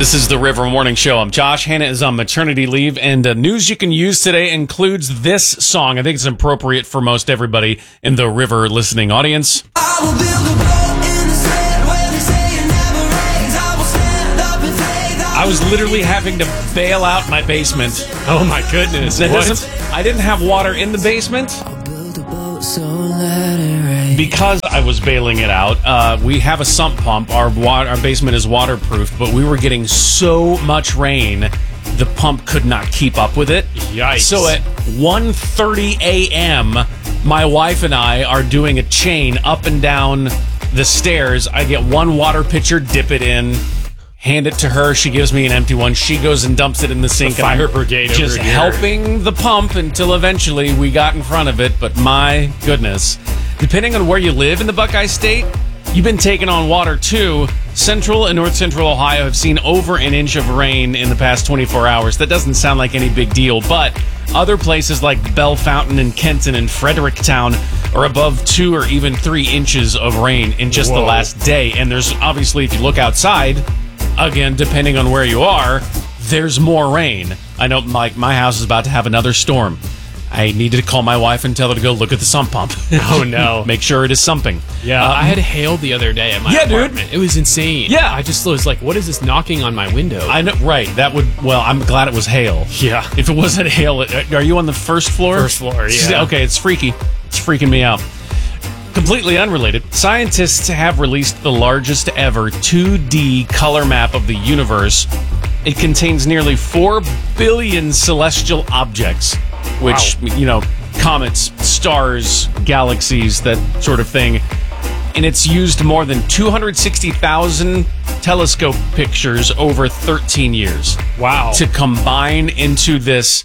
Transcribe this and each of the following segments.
This is the River Morning Show. I'm Josh. Hannah is on maternity leave, and news you can use today includes this song. I think it's appropriate for most everybody in the River listening audience. I will build a boat in the sand where they say it never rains. I will stand up and faith. I was literally having to bail out my basement. Oh my goodness. I didn't have water in the basement I'll build a boat, so let it rain. because I was bailing it out. We have a sump pump. Our basement is waterproof, but we were getting so much rain, the pump could not keep up with it. Yikes. So at 1:30 a.m., my wife and I are doing a chain up and down the stairs. I get one water pitcher, dip it in, hand it to her. She gives me an empty one. She goes and dumps it in the sink. The fire and I'm brigade just over here. helping the pump until eventually we got in front of it. But my goodness, depending on where you live in the Buckeye State, you've been taking on water too. Central and north central Ohio have seen over an inch of rain in the past 24 hours. That doesn't sound like any big deal, but other places like Bell Fountain and Kenton and Fredericktown are above 2 or even 3 inches of rain in just the Whoa. last day. And there's obviously, if you look outside, again, depending on where you are, there's more rain. I know my house is about to have another storm. I needed to call my wife and tell her to go look at the sump pump. Oh, no. Make sure it is sumping. Yeah, I had hail the other day at my Yeah, dude. apartment. It was insane. Yeah. I just was like, what is this knocking on my window? I know, right. That would, well, I'm glad it was hail. Yeah. If it wasn't hail, are you on the first floor? First floor, yeah. Okay, it's freaky. It's freaking me out. Completely unrelated, scientists have released the largest ever 2D color map of the universe. It contains nearly 4 billion celestial objects, which, comets, stars, galaxies, that sort of thing. And it's used more than 260,000 telescope pictures over 13 years. Wow. To combine into this,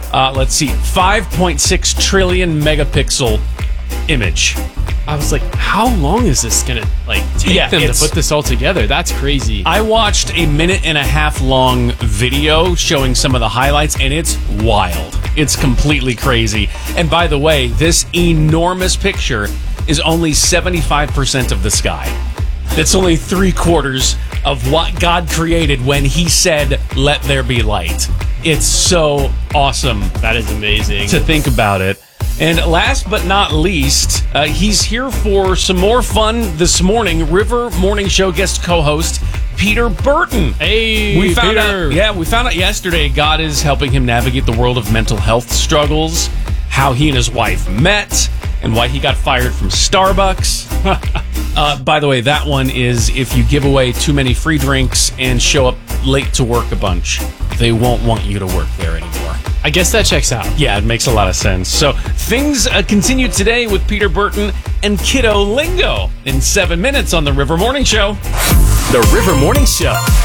5.6 trillion megapixel image. I was like, how long is this going to take them to put this all together? That's crazy. I watched a 1.5-minute long video showing some of the highlights, and it's wild. It's completely crazy. And by the way, this enormous picture is only 75% of the sky. That's only 3/4 of what God created when he said, "Let there be light." It's so awesome That is amazing. to think about it. And last but not least, he's here for some more fun this morning. River Morning Show guest co-host Peter Burton. Hey, we found Peter. out yesterday God is helping him navigate the world of mental health struggles, how he and his wife met, and why he got fired from Starbucks. By the way, that one is if you give away too many free drinks and show up late to work a bunch, they won't want you to work there anymore. I guess that checks out. Yeah, it makes a lot of sense. So things continue today with Peter Burton and Kiddo Lingo in 7 minutes on the River Morning Show. The River Morning Show.